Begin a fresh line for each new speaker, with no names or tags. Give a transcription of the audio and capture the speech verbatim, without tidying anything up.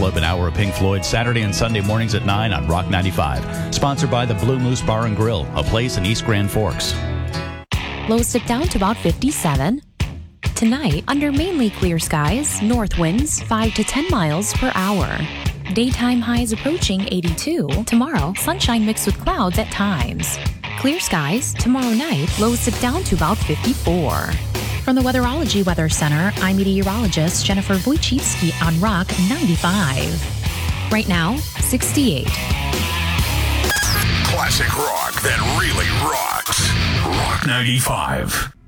Slope, an hour of Pink Floyd, Saturday and Sunday mornings at nine on Rock ninety-five. Sponsored by the Blue Moose Bar and Grill, a place in East Grand Forks.
Lows dip down to about fifty-seven. Tonight, under mainly clear skies, north winds five to ten miles per hour. Daytime highs approaching eighty-two. Tomorrow, sunshine mixed with clouds at times. Clear skies, tomorrow night, lows dip down to about fifty-four. From the Weatherology Weather Center, I'm meteorologist Jennifer Wojcicki on Rock ninety-five. Right now, sixty-eight.
Classic rock that really rocks. Rock ninety-five.